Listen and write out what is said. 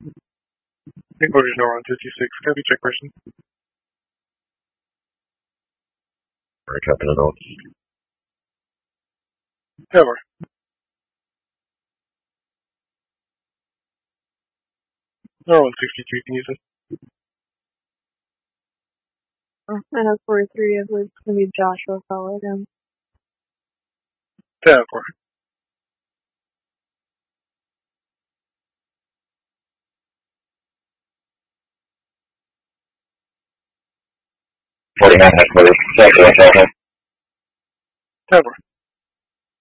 Enclosure door on 56. Copy, check person. Alright, Captain Adult. Tower. Door 162, can you use it? I have 43, I believe it's going to be Joshua Fellow again. Tower 4. Headquarters. Tower 4.